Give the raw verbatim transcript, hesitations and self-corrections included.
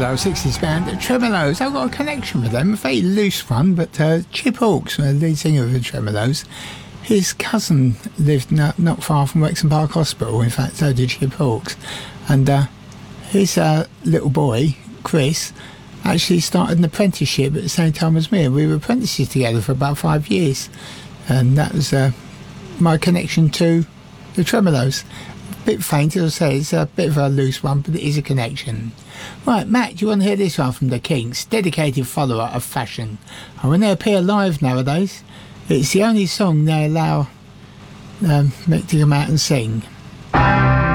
old sixties band, the Tremeloes. I've got a connection with them, a very loose one, but uh, Chip Hawkes, the lead singer of the Tremeloes, his cousin lived not, not far from Wexham Park Hospital. In fact, so did Chip Hawkes. And uh, his uh, little boy, Chris, actually started an apprenticeship at the same time as me, and we were apprentices together for about five years. And that was uh, my connection to the Tremeloes. A bit faint, as I say, it's a bit of a loose one, but it is a connection. Right, Matt, do you want to hear this one from the Kinks? Dedicated follower of fashion. And when they appear live nowadays, it's the only song they allow um, Mick to come out and sing.